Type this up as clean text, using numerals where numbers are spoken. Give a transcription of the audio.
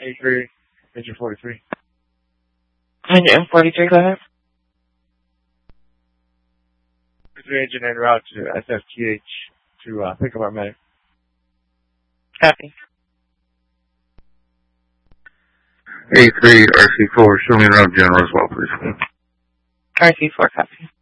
A3, engine 43. Engine 43, go ahead. 43 engine en route to SFTH to pick up our medic. Copy. A3, RC4, show me around general as well, please. RC4, copy.